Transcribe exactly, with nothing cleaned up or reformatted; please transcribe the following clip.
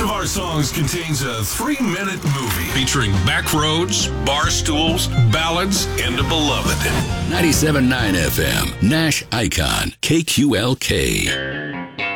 of our songs contains a three-minute movie featuring back roads, bar stools, ballads, and a beloved. ninety-seven point nine F M, Nash Icon, K Q L K.